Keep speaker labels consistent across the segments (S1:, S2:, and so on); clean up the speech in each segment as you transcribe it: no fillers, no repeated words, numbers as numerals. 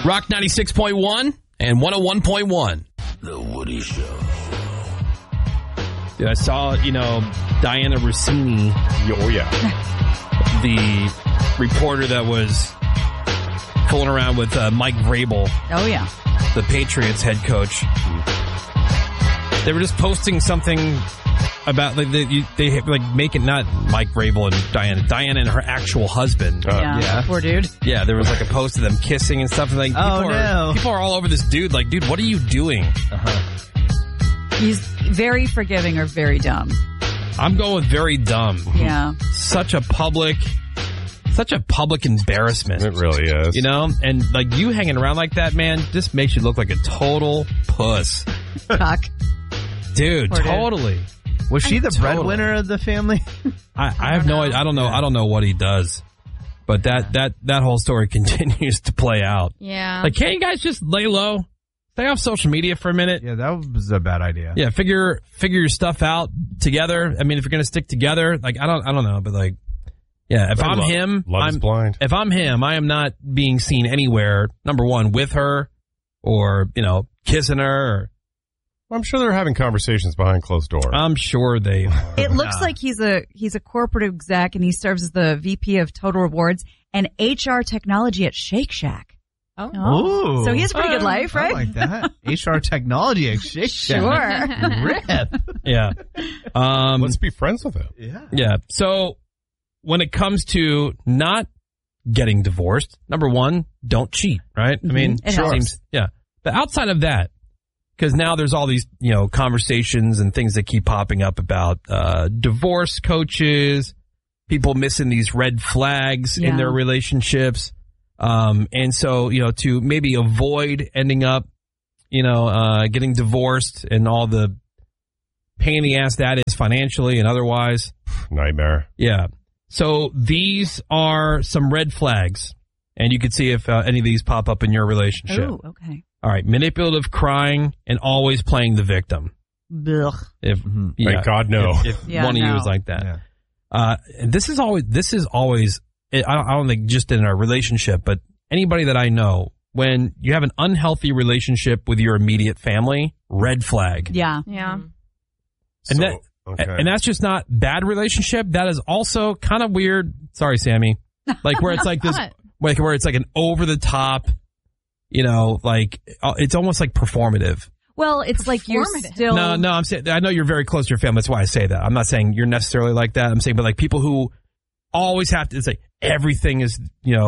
S1: Rock 96.1 and 101.1.
S2: The Woody Show.
S1: Dude, I saw, Diana Rossini.
S3: Oh, yeah.
S1: The reporter that was fooling around with Mike Vrabel.
S4: Oh, yeah.
S1: The Patriots head coach. They were just posting something about, they make it not Mike Vrabel and Diana and her actual husband.
S4: Yeah, poor dude.
S1: Yeah, there was a post of them kissing and stuff. And people are all over this dude. Like, dude, what are you doing?
S4: He's very forgiving or very dumb.
S1: I'm going with very dumb.
S4: Yeah.
S1: Such a public embarrassment.
S3: It really is.
S1: And you hanging around like that, man, just makes you look like a total puss.
S4: Cock.
S1: Dude, totally.
S5: Was she the breadwinner of the family?
S1: I have no idea. I don't know what he does. But that whole story continues to play out.
S6: Yeah.
S1: Like, can't you guys just lay low? Stay off social media for a minute.
S5: Yeah, that was a bad idea.
S1: Yeah, figure your stuff out together. I mean, if you're going to stick together, I don't know, but yeah, if I'm him,
S3: Love is blind.
S1: If I'm him, I am not being seen anywhere, number one, with her or, kissing her. Or,
S3: I'm sure they're having conversations behind closed doors.
S1: I'm sure they are.
S4: It looks like he's a corporate exec and he serves as the VP of Total Rewards and HR technology at Shake Shack.
S5: Oh.
S4: So he has a pretty good life, right?
S5: I like that. HR technology at Shake Shack.
S4: Sure.
S5: Rip.
S1: Yeah.
S3: Let's be friends with him.
S1: Yeah. So when it comes to not getting divorced, number one, don't cheat, right? I mean,
S4: It helps.
S1: But outside of that, because now there's all these, conversations and things that keep popping up about divorce coaches, people missing these red flags in their relationships. And so, to maybe avoid ending up, getting divorced and all the pain in the ass that is financially and otherwise.
S3: Nightmare.
S1: Yeah. So these are some red flags, and you can see if any of these pop up in your relationship.
S4: Oh, okay.
S1: All right. Manipulative crying and always playing the victim.
S4: Ugh.
S1: Thank
S3: God, no.
S1: If one of you is like that. Yeah. And this is always, I don't think just in a relationship, but anybody that I know, when you have an unhealthy relationship with your immediate family, red flag.
S4: Yeah.
S6: Yeah.
S1: And that's just not bad relationship. That is also kind of weird. Sorry, Sammy. Like where it's like this, where it's like an over the top, it's almost like performative.
S4: Well, it's like you're still...
S1: No, I'm saying, I know you're very close to your family. That's why I say that. I'm not saying you're necessarily like that. I'm saying, but people who always have to say everything is,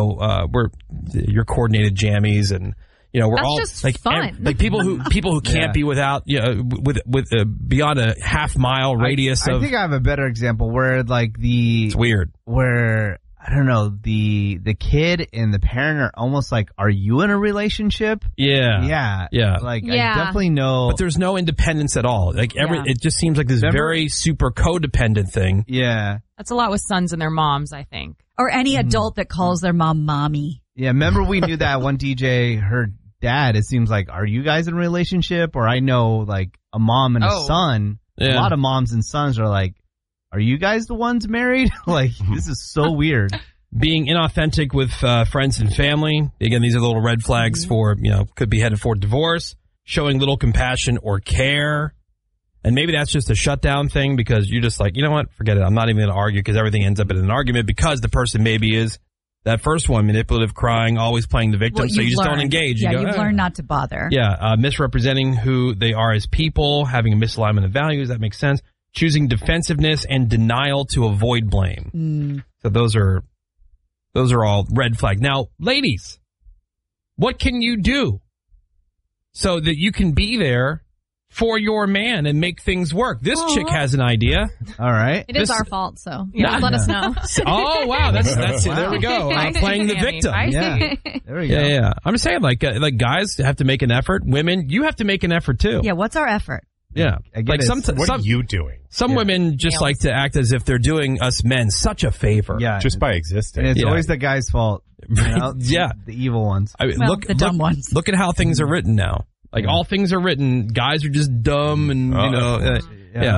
S1: your coordinated jammies and, we're
S6: that's
S1: all
S6: just fun.
S1: People who can't be without, with beyond a half-mile radius of...
S5: I think I have a better example where
S1: it's weird.
S5: Where, I don't know, the kid and the parent are almost like, are you in a relationship?
S1: Yeah.
S5: Yeah. I definitely know.
S1: But there's no independence at all. It just seems like this very super codependent thing.
S5: Yeah.
S6: That's a lot with sons and their moms, I think.
S4: Or any adult that calls their mom mommy.
S5: Yeah, remember we knew that one DJ, her dad, it seems like, are you guys in a relationship? Or I know, a mom and a son.
S1: Yeah.
S5: A lot of moms and sons are like, are you guys the ones married? This is so weird.
S1: Being inauthentic with friends and family. Again, these are little red flags for, could be headed for divorce. Showing little compassion or care. And maybe that's just a shutdown thing because you're just like, you know what? Forget it. I'm not even going to argue because everything ends up in an argument because the person maybe is that first one, manipulative, crying, always playing the victim. So you just don't engage.
S4: Yeah,
S1: you go,
S4: you've learned not to bother.
S1: Yeah, misrepresenting who they are as people, having a misalignment of values. That makes sense. Choosing defensiveness and denial to avoid blame. So those are all red flags. Now, ladies, what can you do so that you can be there for your man and make things work? This chick has an idea.
S5: All right.
S6: It is our fault, so let us know.
S1: Oh, wow. That's it. There we go. I'm playing the victim.
S5: Yeah. There we go.
S1: Yeah. I'm saying like guys have to make an effort. Women, you have to make an effort too.
S4: Yeah, what's our effort?
S1: Yeah.
S3: What are you doing?
S1: Some women just like to act as if they're doing us men such a favor.
S5: Yeah.
S3: Just by existing.
S5: And it's always the guy's fault.
S1: Yeah.
S5: The evil ones.
S1: I mean,
S4: the dumb ones.
S1: Look at how things are written now. All things are written. Guys are just dumb and,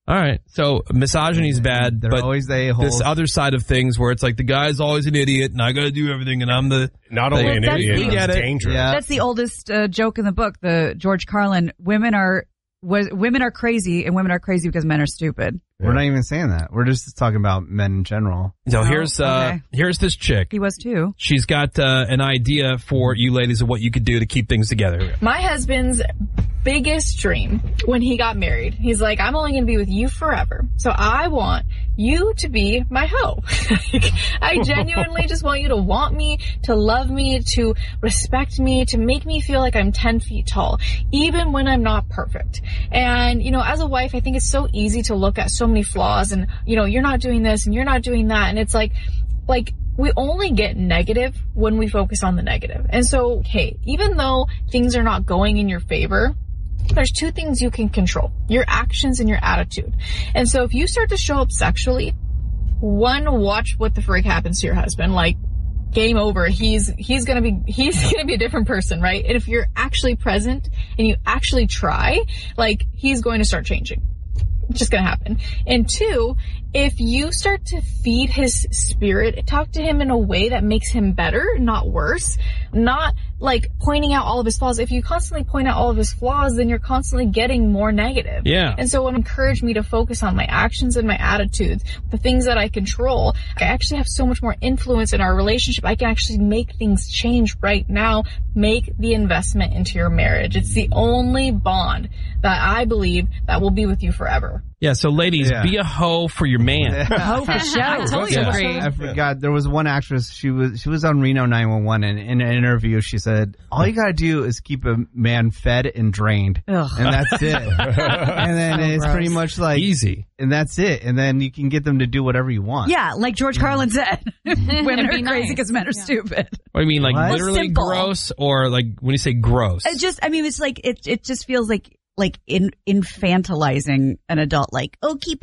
S1: All right. So misogyny's bad,
S5: They're
S1: but
S5: always the a-holes.
S1: this other side of things where it's like the guy's always an idiot and I got to do everything and I'm the...
S3: Not only an idiot, he's dangerous.
S5: Yeah.
S4: That's the oldest joke in the book, the George Carlin, women are crazy and women are crazy because men are stupid.
S5: We're not even saying that. We're just talking about men in general.
S1: So here's this chick.
S4: He was too.
S1: She's got an idea for you ladies of what you could do to keep things together.
S2: My husband's biggest dream when he got married, he's like, I'm only going to be with you forever. So I want you to be my hoe. I genuinely just want you to want me, to love me, to respect me, to make me feel like I'm 10 feet tall, even when I'm not perfect. And, you know, as a wife, I think it's so easy to look at so many flaws and, you know, you're not doing this and you're not doing that. And it's like we only get negative when we focus on the negative. And so, hey, even though things are not going in your favor, there's two things you can control: your actions and your attitude. And so if you start to show up sexually, one, watch what the freak happens to your husband. Like, game over. He's gonna be a different person, right? And if you're actually present and you actually try, like, he's going to start changing. It's just gonna happen. And two, if you start to feed his spirit, talk to him in a way that makes him better, not worse, not like pointing out all of his flaws. If you constantly point out all of his flaws, then you're constantly getting more negative.
S1: Yeah.
S2: And so it encouraged me to focus on my actions and my attitudes, the things that I control. I actually have so much more influence in our relationship. I can actually make things change right now. Make the investment into your marriage. It's the only bond that I believe that will be with you forever.
S1: Yeah, so ladies, be a hoe for your man.
S4: Hoe for show.
S6: I totally agree.
S5: I forgot. There was one actress. She was on Reno 911, and in an interview, she said, "All you gotta do is keep a man fed and drained, and that's it. And then it's pretty much like
S1: easy,
S5: and that's it. And then you can get them to do whatever you want."
S4: Yeah, like George Carlin said, women are crazy because men are stupid.
S1: What do you mean, like
S5: What?
S1: literally
S4: Simple.
S1: gross, or like when you say gross?
S4: It's just, I mean, it's like it just feels like infantilizing an adult. Like, oh, keep